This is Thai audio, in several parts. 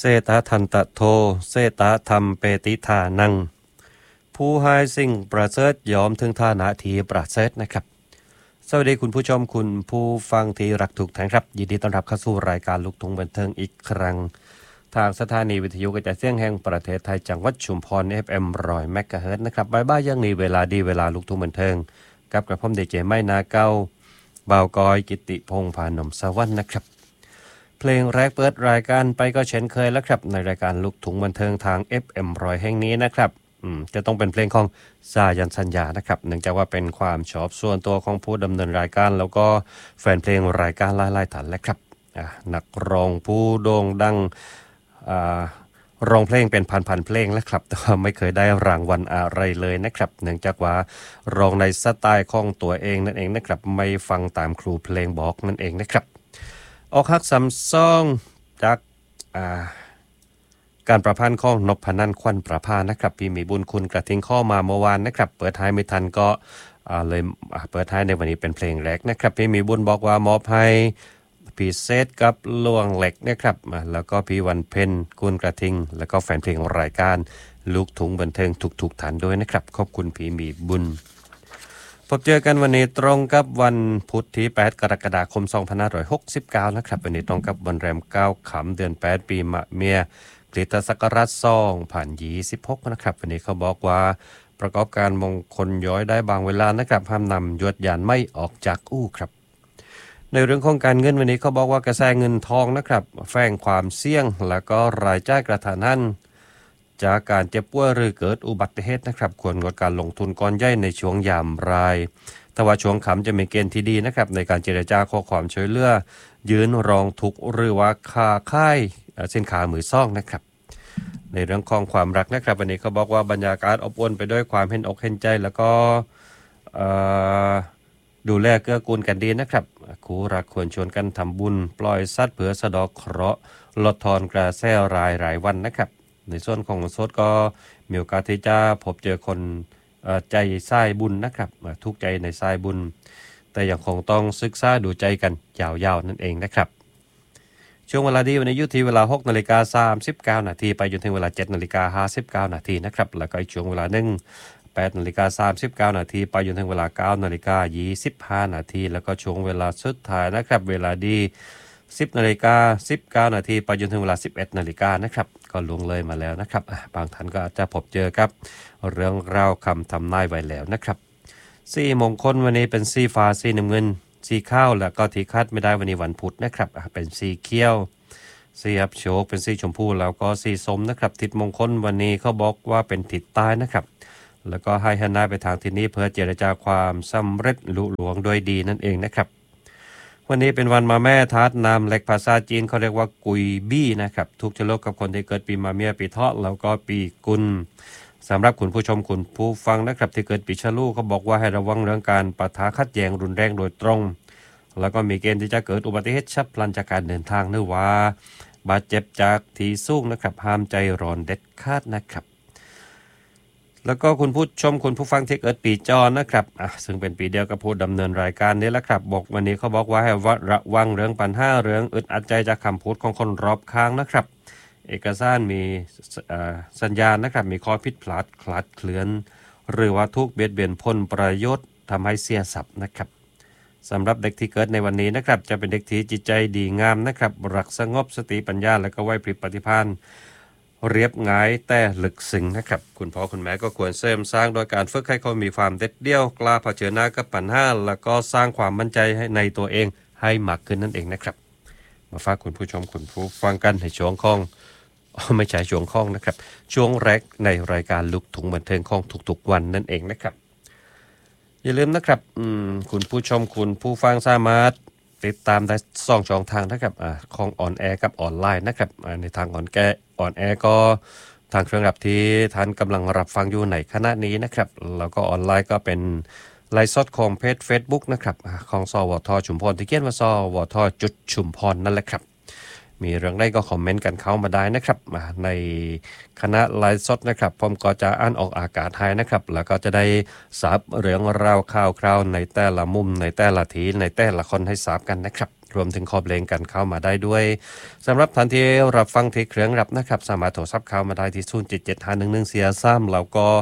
เสตทันตะโทเสตธรรมเปติทานังผู้ให้สิ่งประเสริฐยอมถึงฐานะที่ประเสริฐนะครับสวัสดีคุณผู้ชมคุณผู้ฟังที่รักทุกท่านครับยินดีต้อนรับเข้าสู่รายการลูกทุ่งบันเทิงอีกครั้งทางสถานีวิทยุกระจายเสียงแห่งประเทศไทยจังหวัดชุมพร FM 100 เมกะเฮิรตซ์นะครับบ่ายๆยังมีเวลาดีเวลาลูกทุ่งบันเทิงกับกระผมดีเจไม่นาเก้าบ่าวกอยกิติพงษ์พานมสวรรค์นะครับเพลงแรกเปิดรายการไปก็เช่นเคยแล้วครับในรายการลูกทุ่งบันเทิงทาง FM 100แห่งนี้นะครับจะต้องเป็นเพลงของสายันสัญญานะครับเนื่องจากว่าเป็นความชอบส่วนตัวของผู้ดำเนินรายการแล้วก็แฟนเพลงรายการหลายๆท่านและครับนักร้องผู้โด่งดังร้องเพลงเป็นพันๆเพลงแล้วครับแต่ว่าไม่เคยได้รางวัลอะไรเลยนะครับเนื่องจากว่าร้องในสไตล์ของตัวเองนั่นเองนะครับไม่ฟังตามครูเพลงบอกนั่นเองนะครับออกฮักซัมซ่องจากการประพันธ์ของนพนันท์ขวัญประภานะครับพี่มีบุญคุณกระทิงข้อมาเมื่อวานนะครับเปิดท้ายไม่ทันก็เลยเปิดท้ายในวันนี้เป็นเพลงแรกนะครับพี่มีบุญบอกว่ามอบให้พี่เซตกับลวงเหล็กนะครับแล้วก็พี่วันเพ็ญคุณกระทิงแล้วก็แฟนเพลงรายการลูกทุ่งบันเทิงทุกๆท่านด้วยนะครับขอบคุณพี่มีบุญพบเจอกันวันนี้ตรงกับวันพุธที่8กรกฎาคม2569นะครับวันนี้ตรงกับวันแรม9ค่ำเดือน8ปีมะเมียคริสตศักราช2026นะครับวันนี้เขาบอกว่าประกอบการมงคลย้อยได้บางเวลานะครับห้ามนำยวดยานไม่ออกจากอู่ครับในเรื่องของการเงินวันนี้เขาบอกว่ากระแสเงินทองนะครับแฝงความเสี่ยงแล้วก็รายจ่ายกระทันหันจากการเจ็บป่วยหรือเกิดอุบัติเหตุนะครับควรงดการลงทุนก้อนใหญ่ในช่วงยามรายแต่ว่าช่วงค่ำจะมีเกณฑ์ที่ดีนะครับในการเจรจาขอความช่วยเหลือยืนรองทุกข์หรือว่าค่าค่ายสินค้ามือซ่องนะครับในเรื่องของความรักนะครับวันนี้เขาบอกว่าบรรยากาศอบอุ่นไปด้วยความเห็นอกเห็นใจแล้วก็ดูแลเกื้อกูลกันดีนะครับคู่รักควรชวนกันทำบุญปล่อยสัตว์เผื่อสะดอกเคราะห์ลดทอนกระแสรายวันนะครับในส่วนของโสดก็มีโอกาสที่จะพบเจอคนใจสายบุญนะครับทุกใจในสายบุญแต่ยังคงต้องศึกษาดูใจกันยาวๆนั่นเองนะครับช่วงเวลาดีวันนี้อยู่ที่เวลา 6:39 นาทีไปจนถึงเวลา 7:59 นาทีนะครับแล้วก็อีกช่วงเวลานึง 8:39 นาทีไปจนถึงเวลา 9:25 นาทีแล้วก็ช่วงเวลาสุดท้ายนะครับเวลาดี 10:19 นาทีไปจนถึงเวลา 11 นาฬิกานะครับก็ล่วงเลยมาแล้วนะครับบางท่านก็อาจจะพบเจอกับเรื่องราวคำทำนายไว้แล้วนะครับสีมงคลวันนี้เป็นสีฟ้าสีน้ำเงินสีข้าวแล้วก็ที่คาดไม่ได้วันนี้วันพุธนะครับเป็นสีเขียวสีอับโชคเป็นสีชมพูแล้วก็สีส้มนะครับทิศมงคลวันนี้เขาบอกว่าเป็นทิศใต้นะครับแล้วก็ให้หันหน้าไปทางทิศนี้เพื่อเจรจาความสำเร็จลุล่วงโดยดีนั่นเองนะครับวันนี้เป็นวันมาแม่ธาตุน้ำเหล็กภาษาจีนเขาเรียกว่ากุยบี้นะครับทุกชะโลกกับคนที่เกิดปีมาเมียปีเถาะแล้วก็ปีกุลสำหรับคุณผู้ชมคุณผู้ฟังนะครับที่เกิดปีฉลูเขาบอกว่าให้ระวังเรื่องการปะทะขัดแย้งรุนแรงโดยตรงแล้วก็มีเกณฑ์ที่จะเกิดอุบัติเหตุฉับพลันจากการเดินทางหรือว่าบาดเจ็บจากที่สูงนะครับห้ามใจร้อนเด็ดขาดนะครับแล้วก็คุณผู้ชมคุณผู้ฟังที่เกิดปีจอนะครับซึ่งเป็นปีเดียวกับผู้ดำเนินรายการนี้แหละครับบอกวันนี้เขาบอกว่าให้ระวังเรื่องปัญหาเรื่องอึดอัดใจจากคำพูดของคนรอบข้างนะครับเอกสารมีสัญญาณนะครับมีข้อผิดพลาดคลาดเคลื่อนหรือว่าทุกเบียดเบียนผลประโยชน์ทำให้เสียทรัพย์นะครับสำหรับเด็กที่เกิดในวันนี้นะครับจะเป็นเด็กที่จิตใจดีงามนะครับรักสงบสติปัญญาและก็ไหวพริบปฏิภาณเรียบง่ายแต่ลึกซึ้งนะครับคุณพ่อคุณแม่ก็ควรเสริมสร้างโดยการฝึกให้เขามีความเด็ดเดี่ยวกล้าเผชิญหน้ากับปัญหาแล้วก็สร้างความมั่นใจในตัวเองให้มากขึ้นนั่นเองนะครับมาฝากคุณผู้ชมคุณผู้ฟังกันในช่วงของไม่ใช่ช่วงของนะครับช่วงแรกในรายการลูกทุ่งบันเทิงของทุกๆวันนั่นเองนะครับอย่าลืมนะครับคุณผู้ชมคุณผู้ฟังสามารถติดตามได้2 ช่องทางนะครับของออนแอร์กับออนไลน์นะครับในทางออนแอร์ก็ทางเครื่องรับที่ท่านกำลังรับฟังอยู่ในขณะนี้นะครับแล้วก็ออนไลน์ก็เป็นไลฟ์สดของเพจ Facebook นะครับของสวทชุมพรที่เขียนว่าสวทชุมพรนั่นแหละครับมีเรื่องใดก็คอมเมนต์กันเข้ามาได้นะครับในคณะไลฟ์สดนะครับผมก็จะอ่านออกอากาศให้นะครับแล้วก็จะได้ทราบเรื่องราวข่าวคราวในแต่ละมุมในแต่ละทีในแต่ละคนให้ทราบกันนะครับรวมถึงขอเพลงกันเข้ามาได้ด้วยสำหรับทันที่รับฟังที่เครื่องรับนะครับสามารถโทรศัพท์เข้ามาได้ที่077-511-433แล้วก็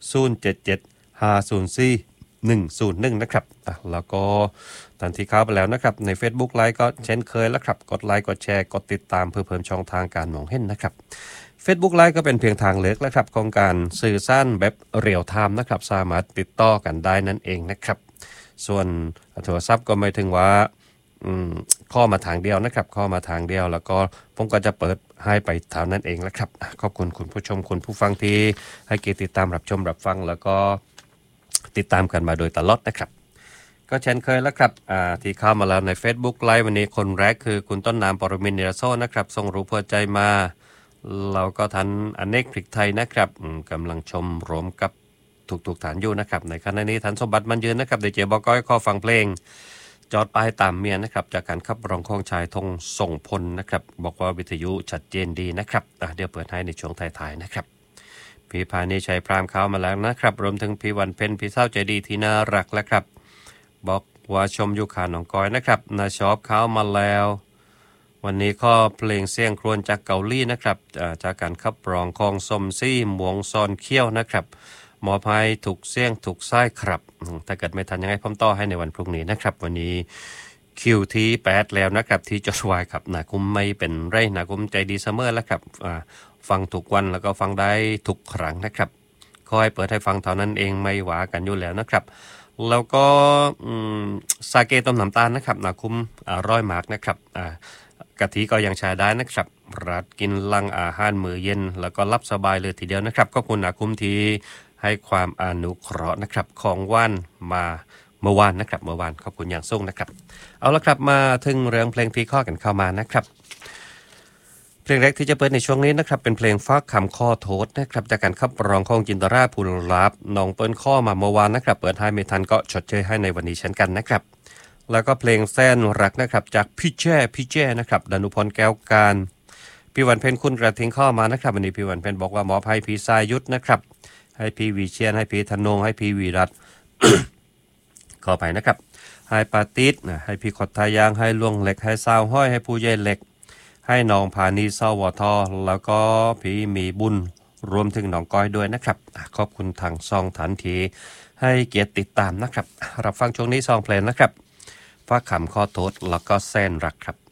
077-504-101นะครับแล้วก็ทันที่เข้าไปแล้วนะครับใน Facebook ไลฟ์ก็เช่นเคยแล้วครับกดไลค์กดแชร์กดติดตามเพื่อเพิ่มช่องทางการมองเห็นนะครับ Facebook ไลฟ์ก็เป็นเพียงทางเลือกแล้วครับของการสื่อสารแบบเรียลไทม์นะครับสามารถติดต่อกันได้นั่นเองนะครับส่วนโทรศัพท์ก็ไม่ถึงว่าข้อมาทางเดียวนะครับข้อมาทางเดียวแล้วก็ผมก็จะเปิดให้ไปเท่านั้นเองแล้วครับขอบคุณคุณผู้ชมคุณผู้ฟังที่ให้เกียรติติดตามรับชมรับฟังแล้วก็ติดตามกันมาโดยตลอดนะครับก็เช่นเคยแล้วครับที่เข้ามาแล้วใน Facebook ไลฟ์วันนี้คนแรกคือคุณต้นน้ำปรมินทร์นิรโซนะครับส่งรูปหัวใจมาเราก็ทันอเนกพริกไทยนะครับกำลังชมรวมกับถูกฐานอยู่นะครับในขณะนี้ทันสมบัติมันยืนนะครับเดี๋ยวเจ๊บอกก้อยขอฟังเพลงจอดปลายตามเมียนะครับจากการขับร้องของชายธงส่งพลนะครับบอกว่าวิทยุชัดเจนดีนะครับเดี๋ยวเปิดให้ในช่วงท้ายๆนะครับพี่พานิชัยพรามเข้ามาแล้วนะครับรวมถึงพี่วันเพ็ญพี่เศร้าใจดีที่น่ารักแล้วครับบอกว่าชมอยู่ขาหนองก้อยนะครับนาชอบเข้ามาแล้ววันนี้ก็เพลงเสียงครวญจากเกาหลีนะครับจากการขับร้องของสมซี่หมวงซอนเขี้ยวนะครับหมอภัยถูกเสียงถูกไส้ครับถ้าเกิดไม่ทันยังไงผมต่อให้ในวันพรุ่งนี้นะครับวันนี้คิวที่8แล้วนะครับที่จดไว้ครับนาคุ้มไม่เป็นไรนาคุ้มใจดีเสมอแล้วครับฟังทุกวันแล้วก็ฟังได้ทุกครั้งนะครับคอยเปิดให้ฟังเท่านั้นเองไม่หวากันอยู่แล้วนะครับแล้วก็ซาเกต้มน้ำตาลนะครับนาคุ้มร้อยมากนะครับกะทิก็ยังใช้ได้นะครับรัดกินลังอาหารมื้อเย็นแล้วก็รับสบายเลยทีเดียวนะครับก็คุณนาคุ้มทีให้ความอนุเคราะห์นะครับของว่านมาเมื่อวานนะครับเมื่อวานขอบคุณอย่างสูงนะครับเอาละครับมาถึงเรื่องเพลงที่ข้อกันเข้ามานะครับเพลงแรกที่จะเปิดในช่วงนี้นะครับเป็นเพลงฟ้าคำข้อโทษนะครับจากการขับร้องของจินตราภูลลับน้องเปิ้ลข้อมาเมื่อวานนะครับเปิดให้ไม่ทันก็ชดเชยให้ในวันนี้เช่นกันนะครับแล้วก็เพลงแสนรักนะครับจากพี่แจ้นะครับดนุพรแก้วการพี่วันเพ็ญคุณกระทิงข้อมานะครับวันนี้พี่วันเพ็ญบอกว่าหมอภัยพี่สายยุทธนะครับให้พี่วีเชียนให้พี่ธนงให้พี่วีรัต ขอไปนะครับให้ปาติดให้พี่ขดทายางให้ล่วงเหล็กให้สาวห้อยให้ผู้ใหญ่เหล็กให้น้องพานีเศร้าวทอแล้วก็พี่มีบุญรวมถึงน้องก้อยด้วยนะครับขอบคุณทางซองฐานทีให้เกียรติติดตามนะครับรับฟังช่วงนี้ซองเพลงนะครับฟ้าขำข้อโทษแล้วก็แสนรักครับ